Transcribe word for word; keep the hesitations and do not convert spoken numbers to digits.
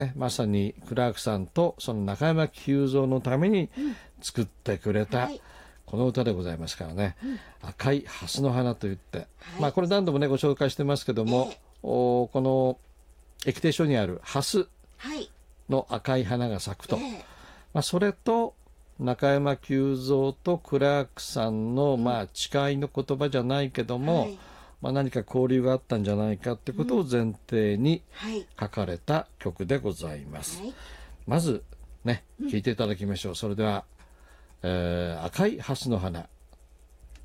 ね、まさにクラークさんとその中山久三のために作ってくれた、 はい、 この歌でございますからね、うん、赤い蓮の花といって、はい、まあこれ何度もねご紹介してますけども、えー、おこの液丁書にある蓮の赤い花が咲くと、はい、えー、まあ、それと中山久三とクラークさんの、まあ、誓いの言葉じゃないけども、はい、まあ、何か交流があったんじゃないかってことを前提に書かれた曲でございます、はい、まずね聴いていただきましょう。それでは、えー、赤い蓮の花